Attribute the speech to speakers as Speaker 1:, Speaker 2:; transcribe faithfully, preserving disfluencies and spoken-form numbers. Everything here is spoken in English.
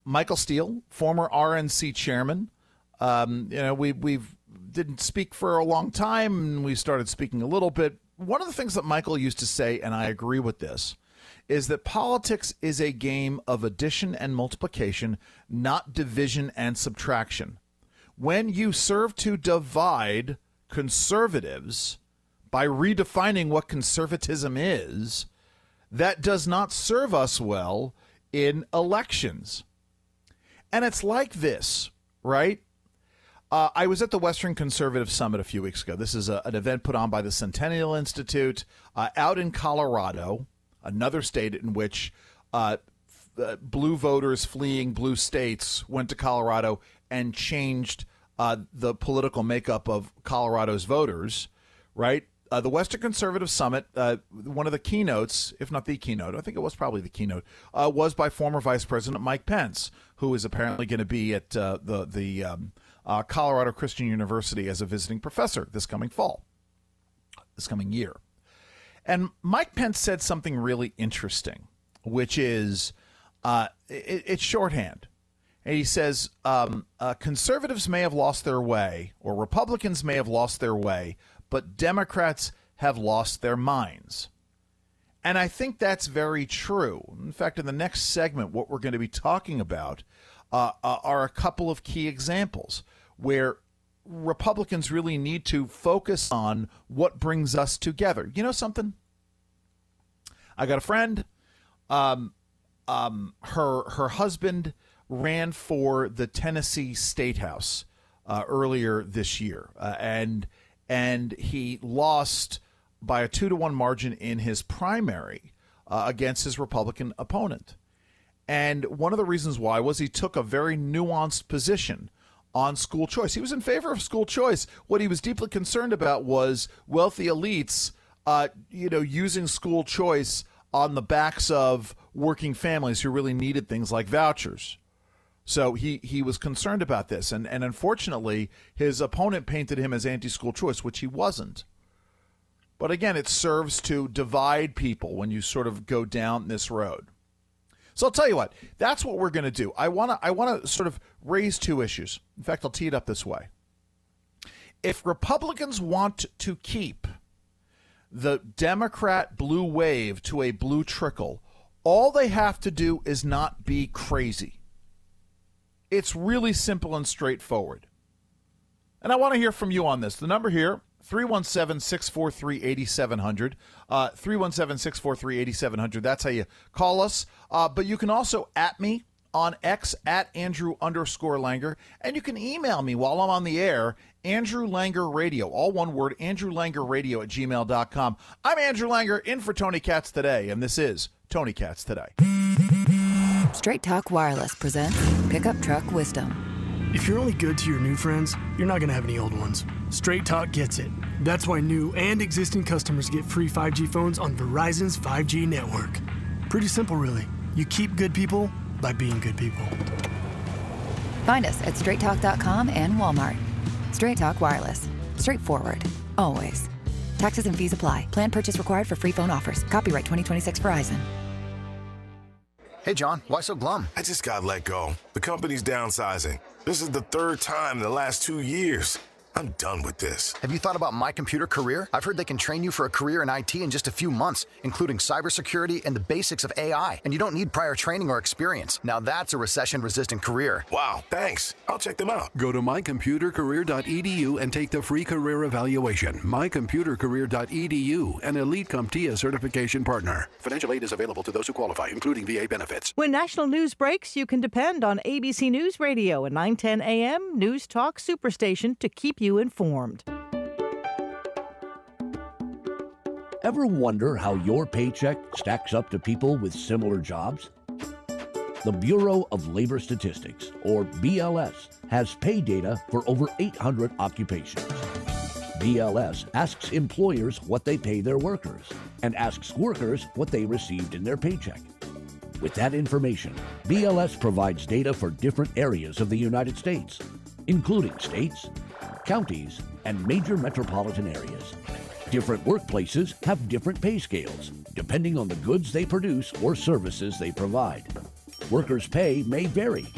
Speaker 1: Michael Steele, former R N C chairman. Um, you know, we we've didn't speak for a long time, and we started speaking a little bit. One of the things that Michael used to say, and I agree with this, is that politics is a game of addition and multiplication, not division and subtraction. When you serve to divide conservatives by redefining what conservatism is, that does not serve us well in elections. And it's like this, right? Uh, I was at the Western Conservative Summit a few weeks ago. This is a, an event put on by the Centennial Institute uh, out in Colorado, another state in which uh, f- blue voters fleeing blue states went to Colorado and changed uh, the political makeup of Colorado's voters, right? Uh, the Western Conservative Summit, uh, one of the keynotes, if not the keynote, I think it was probably the keynote, uh, was by former Vice President Mike Pence, who is apparently going to be at uh, the, the um, uh, Colorado Christian University as a visiting professor this coming fall, this coming year. And Mike Pence said something really interesting, which is uh, it, it's shorthand. And he says um, uh, conservatives may have lost their way, or Republicans may have lost their way, but Democrats have lost their minds. And I think that's very true. In fact, in the next segment, what we're going to be talking about uh, uh, are a couple of key examples where Republicans really need to focus on what brings us together. You know something? I got a friend. Um, um, her her husband ran for the Tennessee State House uh, earlier this year, uh, and and he lost by a two to one margin in his primary uh, against his Republican opponent. And one of the reasons why was he took a very nuanced position on school choice. He was in favor of school choice. What he was deeply concerned about was wealthy elites, uh, you know, using school choice on the backs of working families who really needed things like vouchers. So he, he was concerned about this. And, and unfortunately, his opponent painted him as anti-school choice, which he wasn't. But again, it serves to divide people when you sort of go down this road. So I'll tell you what, that's what we're going to do. I want to I want to sort of raise two issues. In fact, I'll tee it up this way. If Republicans want to keep the Democrat blue wave to a blue trickle, all they have to do is not be crazy. It's really simple and straightforward. And I want to hear from you on this. The number here, three one seven, six four three, eight seven zero zero. Uh, three one seven, six four three, eight seven zero zero. That's how you call us. Uh, but you can also at me on X at Andrew underscore Langer. And you can email me while I'm on the air, Andrew Langer Radio. All one word, Andrew Langer Radio at gmail dot com. I'm Andrew Langer, in for Tony Katz Today. And this is Tony Katz Today.
Speaker 2: Straight Talk Wireless presents Pickup Truck Wisdom.
Speaker 3: If you're only good to your new friends, you're not going to have any old ones. Straight Talk gets it. That's why new and existing customers get free five G phones on Verizon's five G network. Pretty simple, really. You keep good people by being good people.
Speaker 2: Find us at straight talk dot com and Walmart. Straight Talk Wireless. Straightforward. Always. Taxes and fees apply. Plan purchase required for free phone offers. Copyright twenty twenty-six Verizon.
Speaker 4: Hey, John, why so glum?
Speaker 5: I just got let go. The company's downsizing. This is the third time in the last two years. I'm done with this.
Speaker 4: Have you thought about My Computer Career? I've heard they can train you for a career in I T in just a few months, including cybersecurity and the basics of A I. And you don't need prior training or experience. Now that's a recession-resistant career.
Speaker 5: Wow, thanks. I'll check them out.
Speaker 6: Go to my computer career dot e d u and take the free career evaluation. my computer career dot e d u, an Elite CompTIA certification partner. Financial aid is available to those who qualify, including V A benefits.
Speaker 7: When national news breaks, you can depend on A B C News Radio and nine ten a m News Talk Superstation to keep you informed.
Speaker 8: Ever wonder how your paycheck stacks up to people with similar jobs? The Bureau of Labor Statistics, or B L S, has pay data for over eight hundred occupations. B L S asks employers what they pay their workers and asks workers what they received in their paycheck. With that information, B L S provides data for different areas of the United States, including states, counties, and major metropolitan areas. Different workplaces have different pay scales, depending on the goods they produce or services they provide. Workers' pay may vary